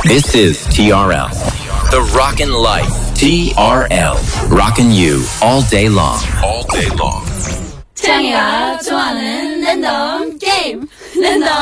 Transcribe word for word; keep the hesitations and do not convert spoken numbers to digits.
This is T R L. The Rockin' Life. T R L. Rockin' you all day long. All day long. 태양이가 좋아하는 랜덤 게임 랜덤